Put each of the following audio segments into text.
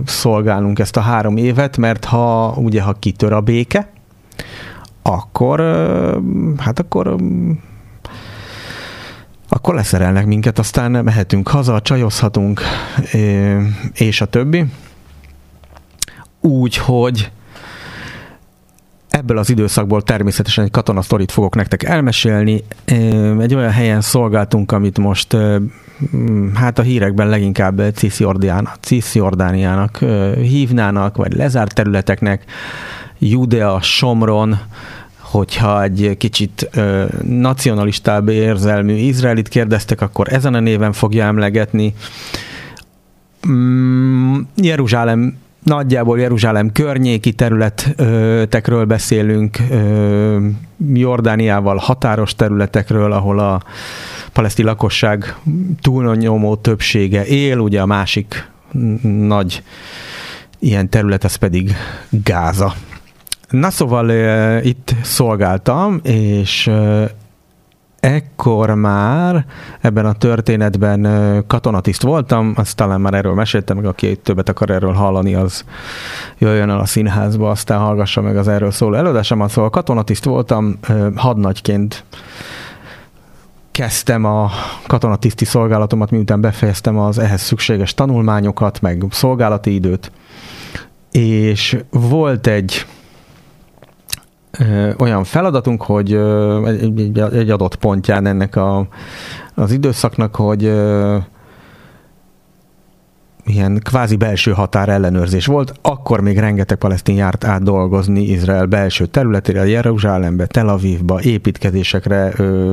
szolgálnunk ezt a 3 évet, mert ha kitör a béke, akkor leszerelnek minket, aztán mehetünk haza, csajozhatunk, és a többi. Úgyhogy ebből az időszakból természetesen egy katonasztorit fogok nektek elmesélni. Egy olyan helyen szolgáltunk, amit most a hírekben leginkább Cisjordániának hívnának, vagy lezárt területeknek, Judea, Somron, hogyha egy kicsit nacionalistább érzelmű Izraelit kérdeztek, akkor ezen a néven fogja emlegetni. Nagyjából Jeruzsálem környéki területekről beszélünk, Jordániával határos területekről, ahol a palesztin lakosság túlnyomó többsége él, ugye a másik nagy ilyen terület, az pedig Gáza. Na szóval itt szolgáltam, és ekkor már ebben a történetben katonatiszt voltam, azt talán már erről meséltem, meg aki többet akar erről hallani, az jöjjön el a színházba, aztán hallgassa meg az erről szóló előadásomat. Szóval katonatiszt voltam, hadnagyként kezdtem a katonatiszti szolgálatomat, miután befejeztem az ehhez szükséges tanulmányokat, meg szolgálati időt, és volt egy olyan feladatunk, hogy egy adott pontján ennek az időszaknak, hogy ilyen kvázi belső határ ellenőrzés volt. Akkor még rengeteg palesztin járt át dolgozni Izrael belső területére, Jeruzsálembe, Tel Avivba, építkezésekre,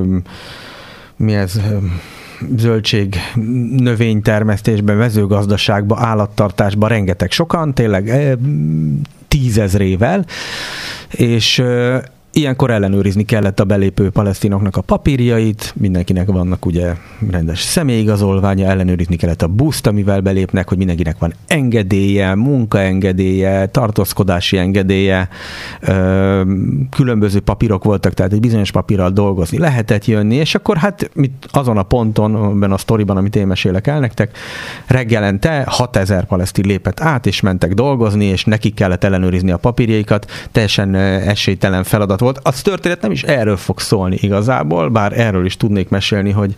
zöldség növénytermesztésben, mezőgazdaságban, állattartásban, rengeteg sokan, tényleg 10 000-ével, és ilyenkor ellenőrizni kellett a belépő palesztinoknak a papírjait, mindenkinek vannak ugye rendes személyigazolványa, ellenőrizni kellett a buszt, amivel belépnek, hogy mindenkinek van engedélye, munkaengedélye, tartózkodási engedélye, különböző papírok voltak, tehát egy bizonyos papírral dolgozni lehetett jönni, és akkor hát azon a ponton, abban a sztoriban, amit én mesélek el nektek, reggelente 6000 palesztin lépett át, és mentek dolgozni, és nekik kellett ellenőrizni a papírjaikat, teljesen esélytelen feladat volt. Az történet nem is erről fog szólni igazából, bár erről is tudnék mesélni, hogy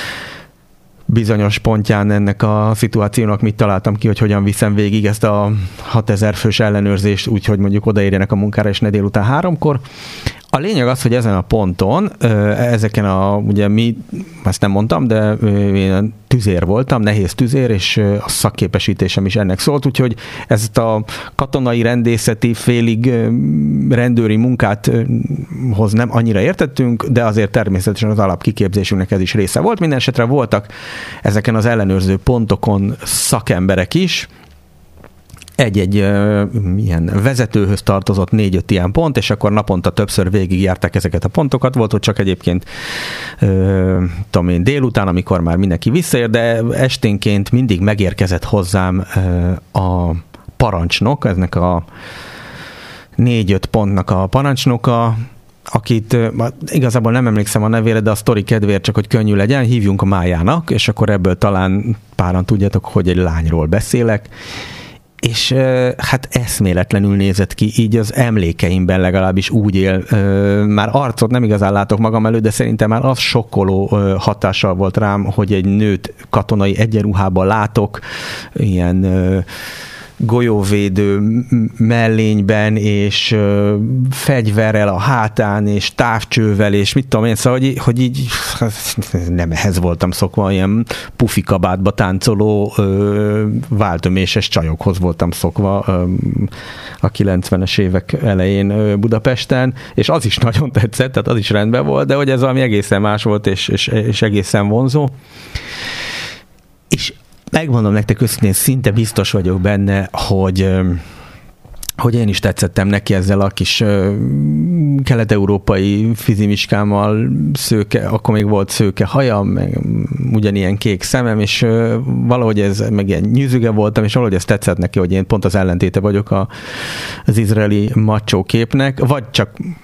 bizonyos pontján ennek a szituációnak mit találtam ki, hogy hogyan viszem végig ezt a 6000 fős ellenőrzést, úgyhogy mondjuk odaérjenek a munkára, és ne délután 3-kor. A lényeg az, hogy ezen a ponton, ezeken ugye ezt nem mondtam, de én tüzér voltam, nehéz tüzér, és a szakképesítésem is ennek szólt, úgyhogy ezt a katonai rendészeti, félig rendőri munkáthoz nem annyira értettünk, de azért természetesen az alapkiképzésünknek ez is része volt. Minden esetre voltak ezeken az ellenőrző pontokon szakemberek is, egy-egy ilyen vezetőhöz tartozott 4-5 ilyen pont, és akkor naponta többször végigjárták ezeket a pontokat. Volt, hogy csak egyébként délután, amikor már mindenki visszaér, de esténként mindig megérkezett hozzám a parancsnok, eznek a 4-5 pontnak a parancsnoka, akit igazából nem emlékszem a nevére, de a sztori kedvéért, csak hogy könnyű legyen, hívjunk a Májának, és akkor ebből talán páran tudjátok, hogy egy lányról beszélek, és hát eszméletlenül nézett ki, így az emlékeimben legalábbis úgy él. Már arcot nem igazán látok magam előtt, de szerintem már az sokkoló hatással volt rám, hogy egy nőt katonai egyenruhában látok, ilyen golyóvédő mellényben, és fegyverrel a hátán, és távcsővel, és mit tudom én, szóval, hogy így nem ehhez voltam szokva, ilyen pufi kabátba táncoló váltöméses csajokhoz voltam szokva a 90-es évek elején Budapesten, és az is nagyon tetszett, tehát az is rendben volt, de hogy ez valami egészen más volt, és egészen vonzó. És megmondom nektek őszintén, szinte biztos vagyok benne, hogy én is tetszettem neki ezzel a kis kelet-európai fizimiskámmal, szőke, akkor még volt szőke hajam, meg ugyanilyen kék szemem, és valahogy ez, meg ilyen nyűzüge voltam, és valahogy ez tetszett neki, hogy én pont az ellentéte vagyok az izraeli macsó képnek, vagy csak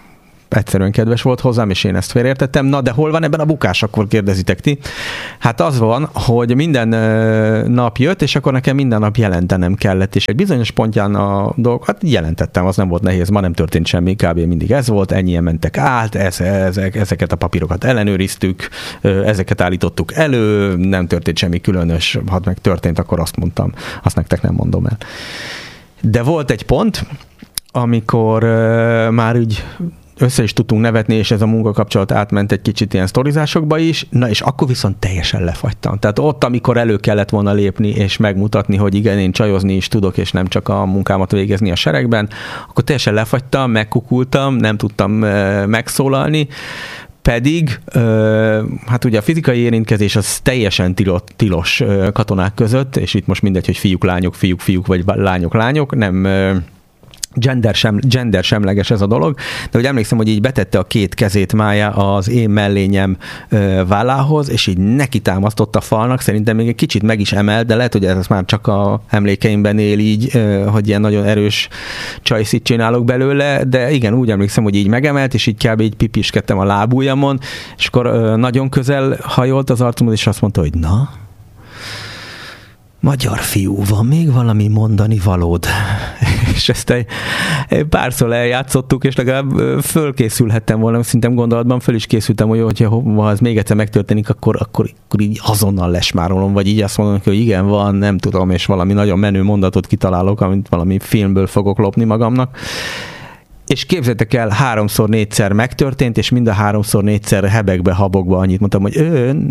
egyszerűen kedves volt hozzám, és én ezt félreértettem. Na, de hol van ebben a bukás, akkor kérdezitek ti. Hát az van, hogy minden nap jött, és akkor nekem minden nap jelentenem kellett, és egy bizonyos pontján a dolgok, hát jelentettem, az nem volt nehéz, ma nem történt semmi, kb. Mindig ez volt, ennyien mentek át, ezeket a papírokat ellenőriztük, ezeket állítottuk elő, nem történt semmi különös, ha meg történt, akkor azt mondtam, azt nektek nem mondom el. De volt egy pont, amikor már úgy össze is tudtunk nevetni, és ez a munkakapcsolat átment egy kicsit ilyen sztorizásokba is, na és akkor viszont teljesen lefagytam. Tehát ott, amikor elő kellett volna lépni, és megmutatni, hogy igen, én csajozni is tudok, és nem csak a munkámat végezni a seregben, akkor teljesen lefagytam, megkukultam, nem tudtam megszólalni, pedig, hát ugye a fizikai érintkezés az teljesen tilos katonák között, és itt most mindegy, hogy fiúk, lányok, fiúk, vagy lányok, lányok, nem gender semleges ez a dolog, de hogy emlékszem, hogy így betette a két kezét Mája az én mellényem vállához, és így neki támasztott a falnak, szerintem még egy kicsit meg is emelt, de lehet, hogy ez már csak a emlékeimben él így, hogy ilyen nagyon erős csajszit csinálok belőle, de igen, úgy emlékszem, hogy így megemelt, és így kb. Így pipiskedtem a lábujjamon, és akkor nagyon közel hajolt az arcomhoz, és azt mondta, hogy na, magyar fiú, van még valami mondani valód? És ezt egy párszor eljátszottuk, és legalább fölkészülhettem volna, szerintem gondolatban föl is készültem, hogy ha ez még egyszer megtörténik, akkor így azonnal lesmárolom, vagy így azt mondom, hogy igen, van, nem tudom, és valami nagyon menő mondatot kitalálok, amit valami filmből fogok lopni magamnak. És képzeljétek el, 3-4-szer megtörtént, és mind a 3-4-szer hebegbe-habogba annyit mondtam, hogy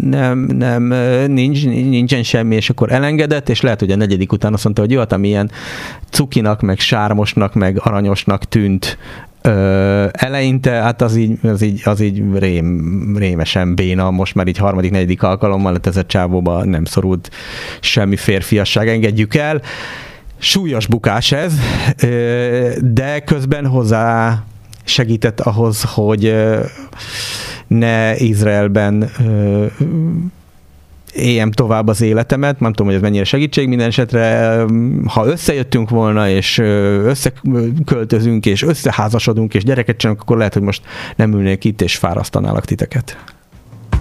nincsen semmi, és akkor elengedett, és lehet, hogy a negyedik után azt mondta, hogy jó, hát ami ilyen cukinak, meg sármosnak, meg aranyosnak tűnt eleinte, hát az így rémesen béna, most már így 3.-4. alkalommal lett ez a csávóba nem szorult semmi férfiasság, engedjük el. Súlyos bukás ez, de közben hozzá segített ahhoz, hogy ne Izraelben éljem tovább az életemet, nem tudom, hogy ez mennyire segítség, minden esetre, ha összejöttünk volna, és összeköltözünk, és összeházasodunk, és gyereket csinálunk, akkor lehet, hogy most nem ülnék itt, és fárasztanálak titeket.